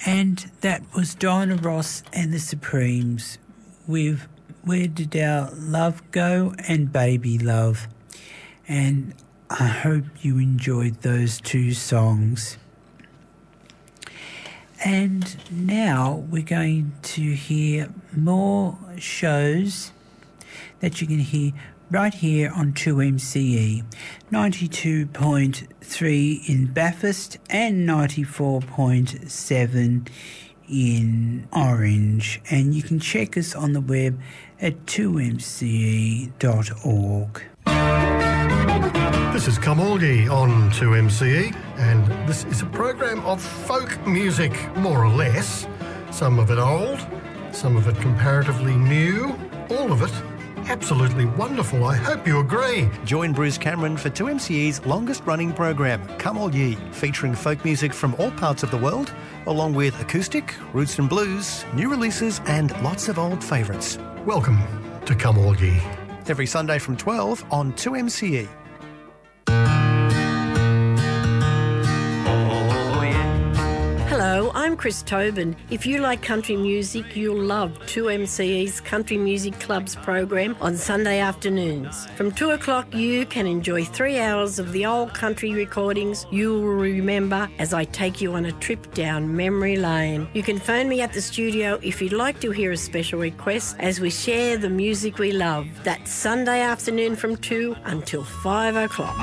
And that was Diana Ross and the Supremes with Where Did Our Love Go and Baby Love. And I hope you enjoyed those two songs. And now we're going to hear more shows that you can hear right here on 2MCE, 92.3 in Bathurst and 94.7 in Orange. And you can check us on the web at 2mce.org. This is Come All Ye on 2MCE, and this is a program of folk music, more or less. Some of it old, some of it comparatively new, all of it absolutely wonderful. I hope you agree. Join Bruce Cameron for 2MCE's longest-running program, Come All Ye, featuring folk music from all parts of the world, along with acoustic, roots and blues, new releases and lots of old favourites. Welcome to Come All Ye. Every Sunday from 12 on 2MCE. Hello, I'm Chris Tobin. If you like country music, you'll love 2MCE's Country Music Club's program on Sunday afternoons. From 2 o'clock, you can enjoy 3 hours of the old country recordings you will remember as I take you on a trip down memory lane. You can phone me at the studio if you'd like to hear a special request as we share the music we love. That's Sunday afternoon from 2 until 5 o'clock.